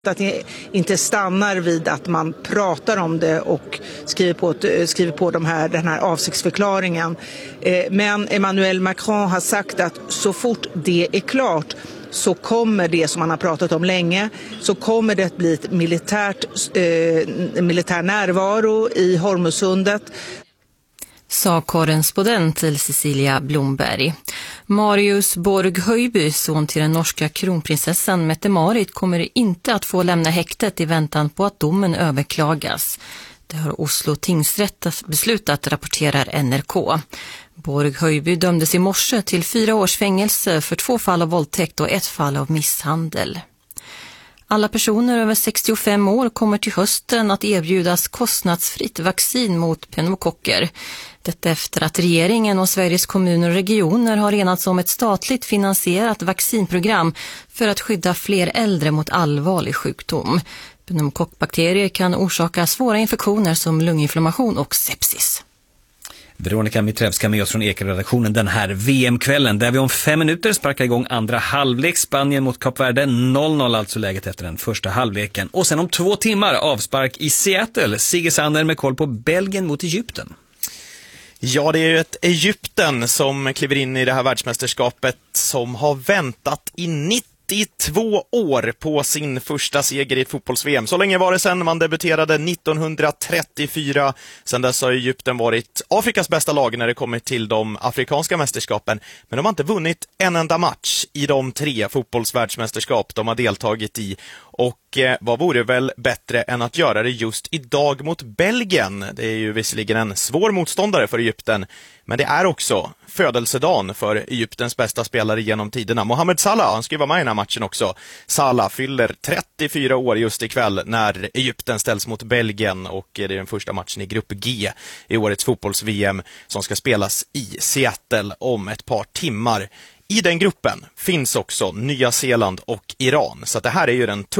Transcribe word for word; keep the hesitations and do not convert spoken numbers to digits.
Att det inte stannar vid att man pratar om det och skriver på, skriver på de här, den här avsiktsförklaringen. Men Emmanuel Macron har sagt att så fort det är klart så kommer det som man har pratat om länge, så kommer det att bli ett militärt, eh, militär närvaro i Hormuzsundet. Sa korrespondent till Cecilia Blomberg. Marius Borg-Höjby, son till den norska kronprinsessan Mette-Marit, kommer inte att få lämna häktet i väntan på att domen överklagas. Det har Oslo tingsrätt beslutat, rapporterar N R K. Borg-Höjby dömdes i morse till fyra års fängelse för två fall av våldtäkt och ett fall av misshandel. Alla personer över sextiofem år kommer till hösten att erbjudas kostnadsfritt vaccin mot pneumokocker. Detta efter att regeringen och Sveriges kommuner och regioner har enats om ett statligt finansierat vaccinprogram för att skydda fler äldre mot allvarlig sjukdom. Pneumokockbakterier kan orsaka svåra infektioner som lunginflammation och sepsis. Veronica Mitrevska med oss från Eka-redaktionen den här V M-kvällen där vi om fem minuter sparkar igång andra halvlek. Spanien mot Kap Verde, noll noll alltså läget efter den första halvleken. Och sen om två timmar avspark i Seattle. Sigge Sander med koll på Belgien mot Egypten. Ja, det är ju ett Egypten som kliver in i det här världsmästerskapet som har väntat i nittiotvå år på sin första seger i ett fotbolls-V M. Så länge var det sedan man debuterade nittonhundratrettiofyra. Sedan dess har Egypten varit Afrikas bästa lag när det kommer till de afrikanska mästerskapen. Men de har inte vunnit en enda match i de tre fotbollsvärldsmästerskap de har deltagit i. Och eh, vad vore väl bättre än att göra det just idag mot Belgien? Det är ju visserligen en svår motståndare för Egypten, men det är också födelsedagen för Egyptens bästa spelare genom tiderna. Mohamed Salah, han ska ju vara med i den här matchen också. Salah fyller trettiofyra år just ikväll när Egypten ställs mot Belgien, och det är den första matchen i grupp G i årets fotbolls-V M som ska spelas i Seattle om ett par timmar. I den gruppen finns också Nya Zeeland och Iran, så att det här är ju den